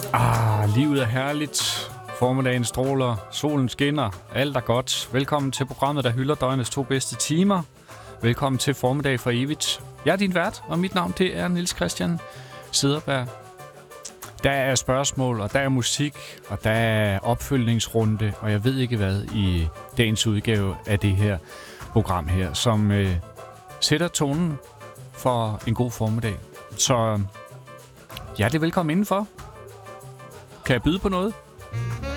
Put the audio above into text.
Livet er herligt. Formiddagen stråler, solen skinner, alt er godt. Velkommen til programmet, der hylder døgnets 2 bedste timer. Velkommen til Formiddag for evigt. Jeg er din vært, og mit navn det er Niels Christian Cederberg. Der er spørgsmål, og der er musik, og der er opfølgningsrunde, og jeg ved ikke hvad i dagens udgave af det her program her, som sætter tonen for en god formiddag. Så hjertelig velkommen indenfor. Kan jeg byde på noget?